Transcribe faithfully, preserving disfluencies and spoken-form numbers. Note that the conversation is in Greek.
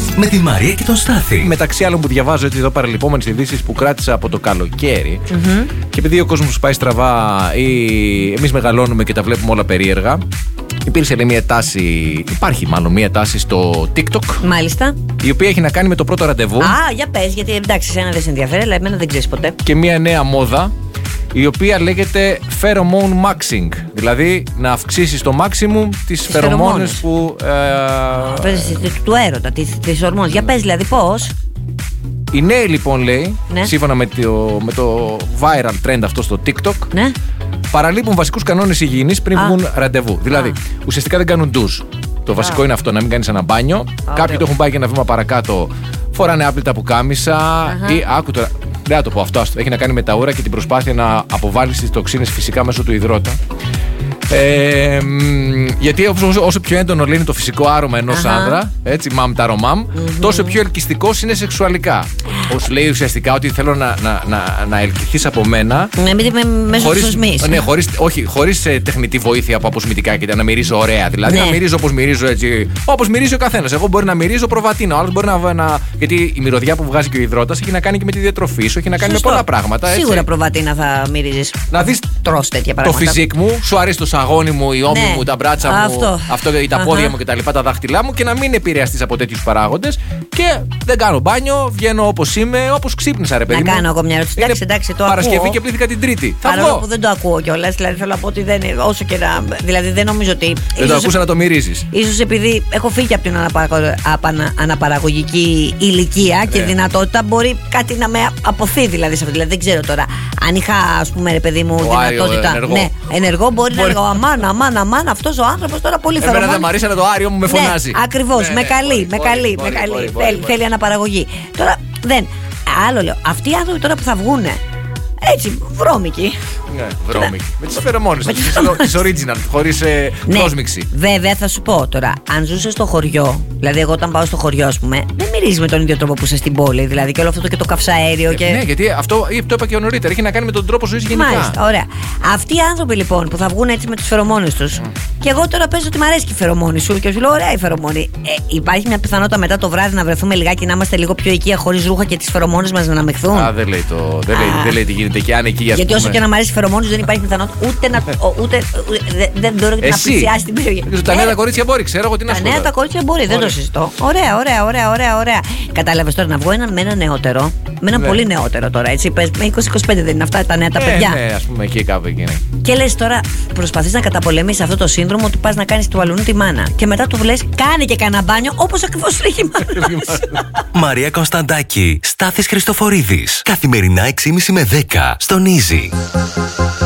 με τη Μαρία και τον Στάθη. Μεταξύ άλλων που διαβάζω έτσι εδώ παρελειπόμενες ειδήσεις που κράτησα από το καλοκαίρι. Mm-hmm. Και επειδή ο κόσμος πάει στραβά ή εμείς μεγαλώνουμε και τα βλέπουμε όλα περίεργα, υπήρξε λέει, μια τάση, υπάρχει μάλλον μια τάση στο TikTok. Μάλιστα. Η οποία έχει να κάνει με το πρώτο ραντεβού. Α, για πες, γιατί εντάξει, εσένα δεν σε ενδιαφέρει, αλλά εμένα δεν ξέρεις ποτέ. Και μια νέα μόδα, η οποία λέγεται pheromone maxing. Δηλαδή να αυξήσεις το maximum τις φερομόνες που. Ε... του έρωτα, τις ορμόνες. Για πες δηλαδή πώς. Οι νέοι λοιπόν λέει, ναι. σύμφωνα με το, με το viral trend αυτό στο TikTok, ναι. παραλείπουν βασικούς κανόνες υγιεινής πριν βγουν ραντεβού. Δηλαδή, Α. ουσιαστικά δεν κάνουν ντουζ. Το βασικό Α. είναι αυτό, να μην κάνεις ένα μπάνιο. Α, Κάποιοι ωραίο. το έχουν πάει και ένα βήμα παρακάτω, φοράνε άπλυτα πουκάμισα ή άκου τώρα. Δεν θα το πω αυτό. Έχει να κάνει με τα ούρα και την προσπάθεια να αποβάλει τις τοξίνες φυσικά μέσω του υδρότα. Ε, γιατί όσο, όσο πιο έντονο είναι το φυσικό άρωμα ενός άνδρα, έτσι, μαμ ταρο μαμ, mm-hmm. τόσο πιο ελκυστικός είναι σεξουαλικά. Όσο λέει ουσιαστικά ότι θέλω να, να, να, να ελκυθείς από μένα. Ναι, μην με, μέσω της οσμής. Ναι, χωρίς, όχι, χωρίς ε, τεχνητή βοήθεια από αποσμητικά και να μυρίζω ωραία. Δηλαδή ναι. να μυρίζω όπως μυρίζω έτσι. Όπως μυρίζει ο καθένας. Εγώ μπορεί να μυρίζω προβατίνα, ο άλλος μπορεί να, να. Γιατί η μυρωδιά που βγάζει και ο υδρότας έχει να κάνει και με τη διατροφή σου, έχει να κάνει Σωστό. με πολλά πράγματα. Έτσι. Σίγουρα προβατίνα θα μυρίζεις. Να δεις το φυσικ μου, σου αρέσει το σαγόνι μου, η ώμη ναι. μου, τα μπράτσα αυτό. μου, αυτό, τα πόδια uh-huh. μου κτλ. Τα δάχτυλά μου και να μην επηρεαστείς από τέτοιους παράγοντες. Και δεν κάνω μπάνιο, βγαίνω όπως είμαι, όπως ξύπνησα, ρε παιδί. Να κάνω εγώ μια ερώτηση. Εντάξει, εντάξει, το Παρασκευή ακούω. και πλήθηκα την Τρίτη. Παρόλο που δεν το ακούω κιόλας. Δηλαδή θέλω να πω ότι δεν είναι όσο και να. Δηλαδή δεν νομίζω ότι. Δεν το ακούσα να το μυρίζεις. Ίσως επειδή έχω φύγει από την αναπαραγωγική ηλικία και δυνατότητα μπορεί κάτι να με αποθεί δηλαδή σε αυτό. Δηλαδή δεν ξέρω τώρα. Αν είχα, ας πούμε, ρε παιδί μου, δυνατότητα. Ναι, ενεργό μπορεί να λέγω αμάν, αμάν, αμάν, αυτός ο άνθρωπος τώρα πολύ φερομόνος. Εμένα δεν μ' αρέσει, αλλά το άριο μου με φωνάζει. Ναι, ακριβώς, ναι, με καλή, με καλή, με καλή. Θέλει, θέλει αναπαραγωγή. Τώρα δεν. Άλλο λέω. Αυτοί οι άνθρωποι τώρα που θα βγουνε. Έτσι, βρώμικοι. Ναι, βρώμικοι. Με τις φερομόνες, τις original, χωρίς κόσμηξη. Βέβαια, θα σου πω τώρα, αν ζούσε στο χωριό, δηλαδή εγώ όταν πάω στο χωριό, ας πούμε, δεν μυρίζει με τον ίδιο τρόπο που είσαι στην πόλη. Δηλαδή και όλο αυτό και το καυσαέριο. Και... Ναι, γιατί αυτό το είπα και νωρίτερα. Έχει να κάνει με τον τρόπο ζωής γενικά. Μάλιστα, ωραία. Αυτοί οι άνθρωποι λοιπόν που θα βγουν έτσι με τις φερομόνες τους, mm. και εγώ τώρα παίζω ότι μου αρέσει και η φερομόνη σου και σου λέω ωραία η φερομόνη. Ε, υπάρχει μια πιθανότητα μετά το βράδυ να βρεθούμε λιγάκι να είμαστε λίγο πιο οικία χωρίς ρούχα και τις φερομόνες μας να αναμειχθούν. Α, δεν λέει το. Δεν λέει, δεν λέει τι γίνεται και αν εκεί για γιατί όσο και να μ' αρέσει η φερομόνη δεν υπάρχει πιθανότητα ούτε να. Ούτε, δεν μπορεί να πλησιάσει την περιοχή. Τα νέα τα κορίτσια μπορεί, ξέρω εγώ τι να σου πω. Τα νέα τα κορίτσια μπορεί, δεν το συζητώ. Ωραία, ωραία, ωραία, ωραία, ωραία. Κατάλαβες τώρα να βγω ένα, με ένα νεότερο. Με ένα ναι. πολύ νεότερο τώρα, έτσι. Πες, με είκοσι είκοσι πέντε δεν είναι αυτά τα νέα τα ε, παιδιά. Ναι, ας πούμε εκεί κάπου εκεί. Ναι. Και λες τώρα, προσπαθείς να καταπολεμήσεις αυτό το σύνδρομο ότι πας να κάνεις του αλουνού τη μάνα. Και μετά του λες, κάνε και κανένα μπάνιο όπως ακριβώς τρέχει η μάνα. Μαρία Κωνσταντάκη, Στάθης Χριστοφορίδης. Καθημερινά έξι και μισή με δέκα στον Easy.